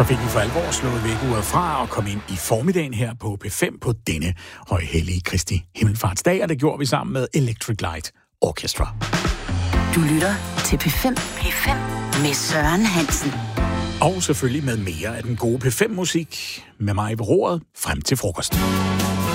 Så fik vi for alvor slået vækkeuret fra og kom ind i formiddagen her på P5 på denne højhellige Kristi Himmelfartsdag, og det gjorde vi sammen med Electric Light Orchestra. Du lytter til P5. P5 med Søren Hansen. Og selvfølgelig med mere af den gode P5-musik med mig ved roret frem til frokost.